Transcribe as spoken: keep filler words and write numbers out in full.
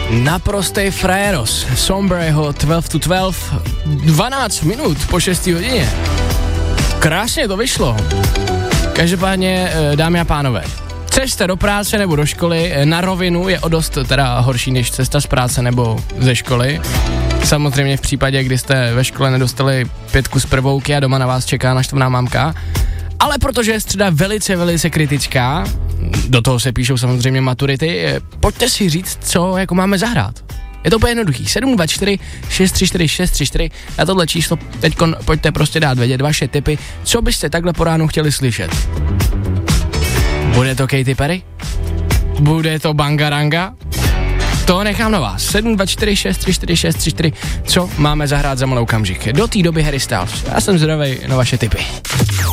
Naprostej frajeros. Sombreho dvanáct to dvanáct, dvanáct minut po šesté hodině. Krásně to vyšlo. Každopádně, dámy a pánové, cesta do práce nebo do školy na rovinu je o dost teda horší než cesta z práce nebo ze školy. Samozřejmě v případě, kdy jste ve škole nedostali pětku z prvouky a doma na vás čeká naštvaná mamka. Ale protože je středa velice, velice kritická, do toho se píšou samozřejmě maturity, pojďte si říct, co jako máme zahrát. Je to úplně jednoduchý. sedm dva čtyři šest tři čtyři šest tři čtyři. Na tohle číslo teďkon pojďte prostě dát vědět vaše tipy, co byste takhle po ránu chtěli slyšet. Bude to Katy Perry? Bude to Bangaranga? To nechám na vás. sedm dva čtyři šest tři čtyři šest tři čtyři. Co máme zahrát za malou okamžik? Do té doby Harry Styles. Já jsem zvědavej na vaše tipy.